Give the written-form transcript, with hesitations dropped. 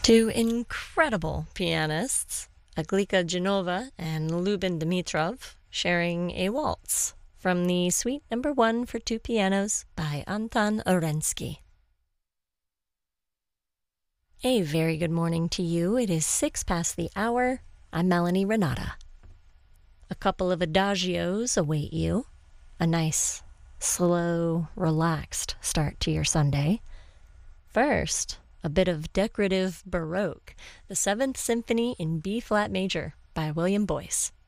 Two incredible pianists, Aglika Genova and Lubin Dimitrov, sharing a waltz from the Suite No. 1 for two pianos by Anton Orensky. A very good morning to you. It is 6 past the hour. I'm Melanie Renata. A couple of adagios await you. A nice, slow, relaxed start to your Sunday. First, a bit of decorative Baroque, the Seventh Symphony in B-flat major by William Boyce.